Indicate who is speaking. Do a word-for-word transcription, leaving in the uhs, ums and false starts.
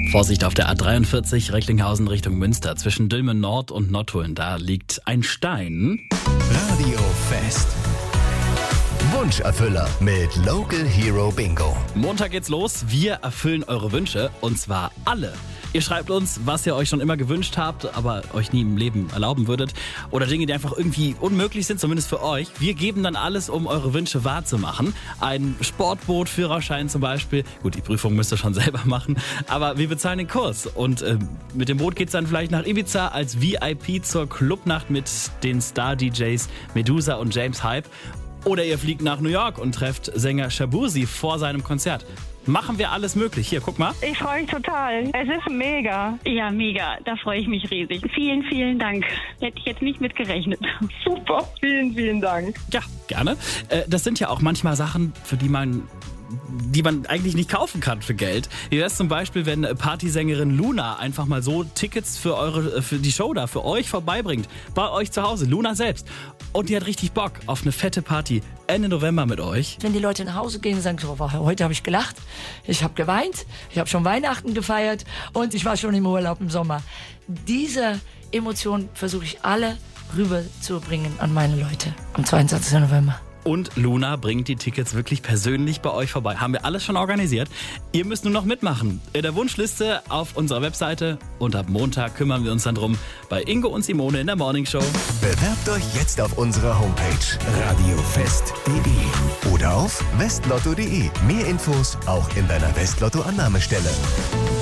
Speaker 1: Vorsicht auf der A dreiundvierzig Recklinghausen Richtung Münster. Zwischen Dülmen Nord und Nottuln, da liegt ein Stein.
Speaker 2: Radio Fest. Wunscherfüller mit Local Hero Bingo.
Speaker 1: Montag geht's los. Wir erfüllen eure Wünsche. Und zwar alle. Ihr schreibt uns, was ihr euch schon immer gewünscht habt, aber euch nie im Leben erlauben würdet. Oder Dinge, die einfach irgendwie unmöglich sind, zumindest für euch. Wir geben dann alles, um eure Wünsche wahrzumachen. Ein Sportboot, Führerschein zum Beispiel. Gut, die Prüfung müsst ihr schon selber machen. Aber wir bezahlen den Kurs. Und äh, mit dem Boot geht's dann vielleicht nach Ibiza als V I P zur Clubnacht mit den Star-D Js Medusa und James Hype. Oder ihr fliegt nach New York und trefft Sänger Shabuzi vor seinem Konzert. Machen wir alles möglich. Hier, guck mal.
Speaker 3: Ich freue mich total. Es ist mega.
Speaker 4: Ja, mega. Da freue ich mich riesig. Vielen, vielen Dank. Hätte ich jetzt nicht mit gerechnet.
Speaker 3: Super. Vielen, vielen Dank.
Speaker 1: Ja, gerne. Äh, das sind ja auch manchmal Sachen, für die man... die man eigentlich nicht kaufen kann für Geld. Wie wäre es zum Beispiel, wenn Partysängerin Luna einfach mal so Tickets für eure, für die Show da, für euch vorbeibringt. Bei euch zu Hause. Luna selbst. Und die hat richtig Bock auf eine fette Party Ende November mit euch.
Speaker 5: Wenn die Leute nach Hause gehen und sagen, so, heute habe ich gelacht, ich habe geweint, ich habe schon Weihnachten gefeiert und ich war schon im Urlaub im Sommer. Diese Emotionen versuche ich alle rüberzubringen an meine Leute am zweiundzwanzigsten November.
Speaker 1: Und Luna bringt die Tickets wirklich persönlich bei euch vorbei. Haben wir alles schon organisiert. Ihr müsst nur noch mitmachen. In der Wunschliste auf unserer Webseite. Und ab Montag kümmern wir uns dann drum bei Ingo und Simone in der Morningshow.
Speaker 2: Bewerbt euch jetzt auf unserer Homepage radiofest punkt de oder auf westlotto punkt de. Mehr Infos auch in deiner Westlotto-Annahmestelle.